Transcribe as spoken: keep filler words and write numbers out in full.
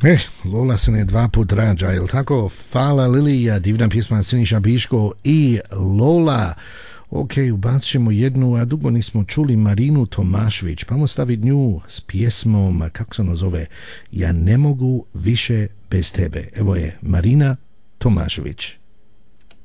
E, Lola se ne dva put rađa, jel tako? Fala Lilija, divna pjesma Siniša Biško i Lola. Ok, ubacit ćemo jednu, a dugo nismo čuli Marinu Tomašević, pa mu staviti nju s pjesmom, kako se ono zove, Ja ne mogu više bez tebe. Evo je Marina Tomašević.